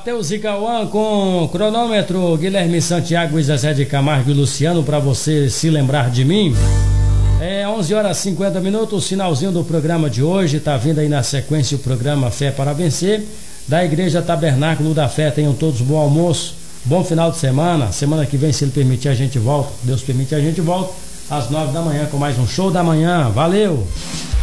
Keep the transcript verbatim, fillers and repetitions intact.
Matheus e Cauã com cronômetro, Guilherme Santiago, Zezé de Camargo e Luciano, para você se lembrar de mim. É onze horas e cinquenta minutos, finalzinho do programa de hoje. Tá vindo aí na sequência o programa Fé para Vencer, da Igreja Tabernáculo da Fé. Tenham todos bom almoço, bom final de semana. Semana que vem, se ele permitir, a gente volta. Deus permite, a gente volta às nove da manhã com mais um Show da Manhã. Valeu!